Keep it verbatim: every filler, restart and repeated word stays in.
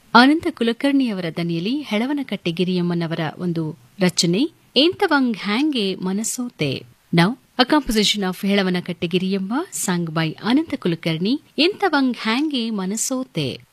ಅನಂತ ಕುಲಕರ್ಣಿಯವರ ದನಿಯಲ್ಲಿ ಹೆಳವನಕಟ್ಟೆ ಗಿರಿಯಮ್ಮನವರ ಒಂದು ರಚನೆ ಎಂತವಂಗ್ ಹ್ಯಾಂಗೆ ಮನಸೋತೆ. Now a composition of Helavanakatte Giriyamma sung by ಅನಂತ ಕುಲಕರ್ಣಿ, ಎಂತವಂಗ್ ಹ್ಯಾಂಗೆ ಮನಸೋತೆ.